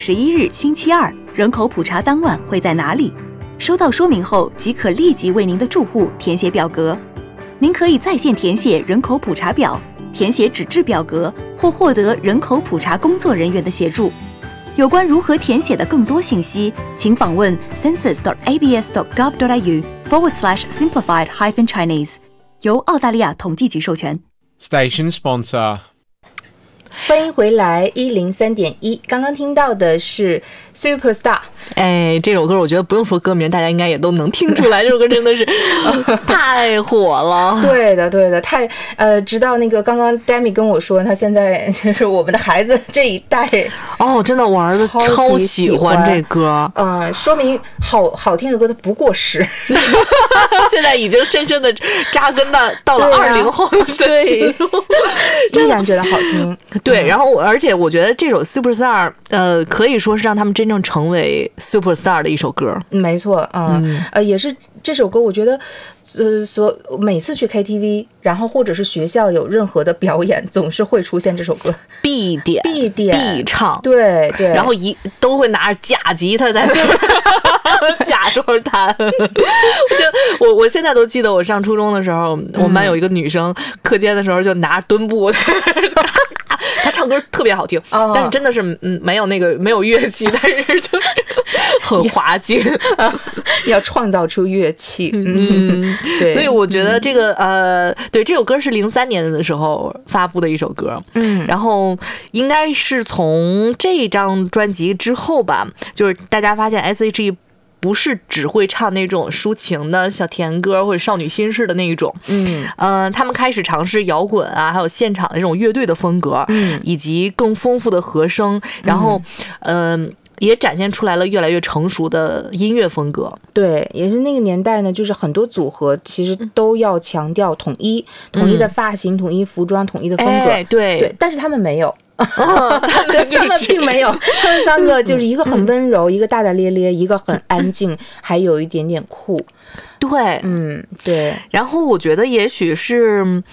11日星期二人口普查当晚会在哪里？收到说明后即可立即为您的住户填写表格。您可以在线填写人口普查表，填写纸质表格，或获得人口普查工作人员的协助。有关如何填写的更多信息，请访问 census.abs.gov.au/simplified-chinese， 由澳大利亚统计局授权。 Station sponsor。 欢迎回来103.1，刚刚听到的是 Superstar。 这首歌我觉得不用说歌名，大家应该也都能听出来，这首歌真的是太火了。 对的，太直到那个刚刚 Demi 跟我说，他现在就是我们的孩子这一代真的我儿子超喜欢这歌， 说明好听的歌它不过时， 现在已经深深的扎根到了20后的心路， 依然觉得好听。 对，然后而且我觉得这首 Superstar 可以说是让他们真正成为 Superstar 的一首歌。 没错，也是这首歌，我觉得每次去 KTV， 然后或者是学校有任何的表演，总是会出现这首歌，必点必唱。 对， 然后都会拿着假吉他在那假装弹。我现在都记得，我上初中的时候，我们班有一个女生，课间的时候就拿着墩布。他唱歌特别好听，但是真的是没有乐器，但是就是很滑稽， 要创造出乐器。对， 所以我觉得这个对，这首歌是03年的时候发布的一首歌，然后应该是从这张专辑之后吧，就是大家发现 S.H.E不是只会唱那种抒情的小甜歌或者少女心事的那一种，他们开始尝试摇滚啊，还有现场的这种乐队的风格，以及更丰富的和声，然后也展现出来了越来越成熟的音乐风格。对， 也是那个年代呢，就是很多组合其实都要强调统一的发型、统一服装、统一的风格。对，但是他们没有。他们并没有，他们三个就是一个很温柔，一个大大咧咧，一个很安静，还有一点点酷。 对， 对。 然后我觉得也许是，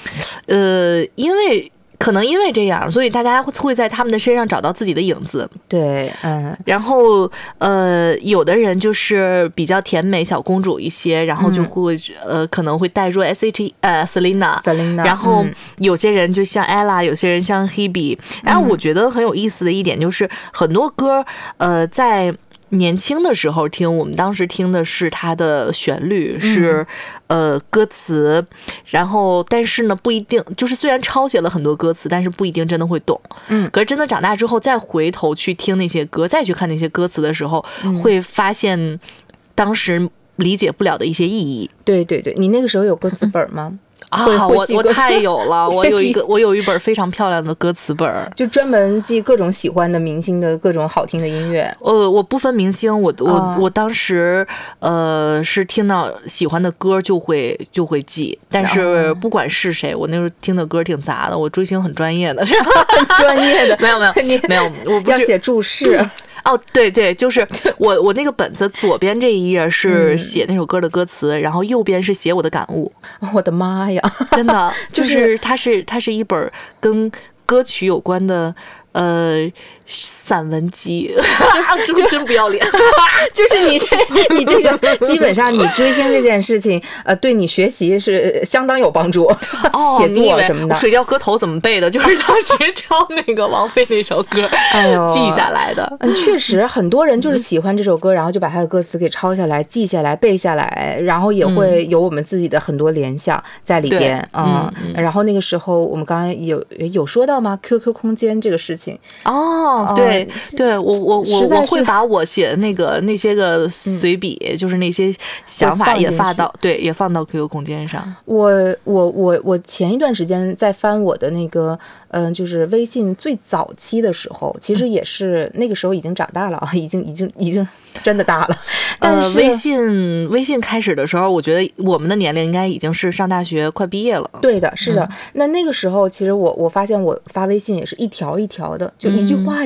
可能因为这样，所以大家会在他们的身上找到自己的影子。 对， 然后有的人就是比较甜美小公主一些，然后就会可能会带入 S.H.E Selina， 然后有些人就像 Ella， 有些人像 Hebe。然后我觉得很有意思的一点就是很多歌在年轻的时候听，我们当时听的是它的旋律，是歌词，然后但是呢不一定，就是虽然抄写了很多歌词，但是不一定真的会懂。可是真的长大之后再回头去听那些歌，再去看那些歌词的时候，会发现当时理解不了的一些意义。 对，你那个时候有歌词本吗？ 我太有了，我有一本非常漂亮的歌词本， 就专门记各种喜欢的明星的各种好听的音乐。 我不分明星，我当时是听到喜欢的歌就会记，但是不管是谁，我那时候听的歌挺杂的，我追星很专业的， 很专业的， 没有，我不是要写注释。 对，就是我那个本子左边这一页是写那首歌的歌词，然后右边是写我的感悟。 我的妈呀， 真的就是它是一本跟歌曲有关的散文集，真不要脸。 就是你这个基本上你追星这件事情，对你学习是相当有帮助。写作什么的， 水调歌头怎么背的？就是当时抄那个王菲那首歌，记下来的。 确实，很多人就是喜欢这首歌，然后就把它的歌词给抄下来、记下来、背下来，然后也会有我们自己的很多联想在里边。然后那个时候我们刚刚有说到吗 ？QQ 空间这个事情。 对，我会把我写的那些个随笔，就是那些想法也放到 QQ 空间上。 我前一段时间在翻我的那个就是微信最早期的时候，其实也是那个时候已经长大了，已经真的大了。但是微信开始的时候，我觉得我们的年龄应该已经是上大学快毕业了。 对的，是的。那个时候其实我发现我发微信也是一条一条的，就一句话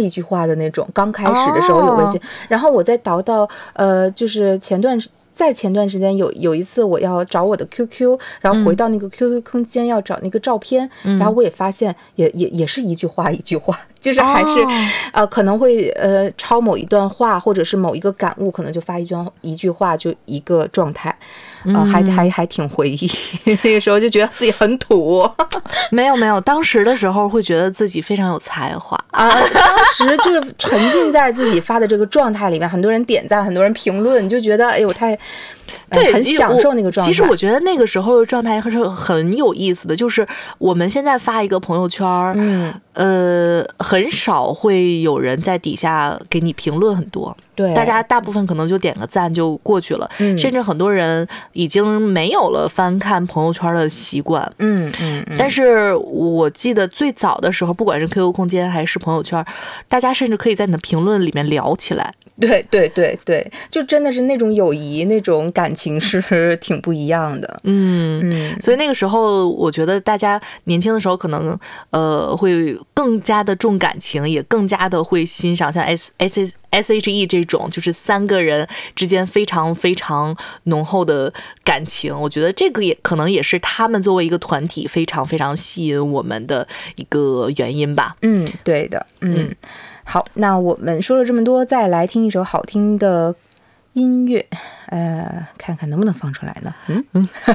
一句话的那种。刚开始的时候有微信，然后我再倒到就是前段时间有一次我要找我的 QQ， 然后回到那个 QQ 空间要找那个照片，然后我也发现也是一句话一句话，就是还是可能会抄某一段话或者是某一个感悟，可能就发一句话就一个状态，还挺回忆。那个时候就觉得自己很土。 没有，当时的时候会觉得自己非常有才华当时就是沉浸在自己发的这个状态里面，很多人点赞，很多人评论，就觉得哎呦对，很享受那个状态。 其实我觉得那个时候的状态是很有意思的，就是我们现在发一个朋友圈，很少会有人在底下给你评论很多， 对， 大家大部分可能就点个赞就过去了，甚至很多人已经没有了翻看朋友圈的习惯，但是我记得最早的时候，不管是 QQ 空间还是朋友圈，大家甚至可以在你的评论里面聊起来。 对，就真的是那种友谊，那种感情是挺不一样的。 所以那个时候，我觉得大家年轻的时候可能会更加的重感情，也更加的会欣赏像 SHE 这种，就是3个人之间非常非常浓厚的感情。我觉得这个也可能也是他们作为一个团体非常非常吸引我们的一个原因吧。 对的。好，那我们说了这么多，再来听一首好听的音乐，看看能不能放出来呢？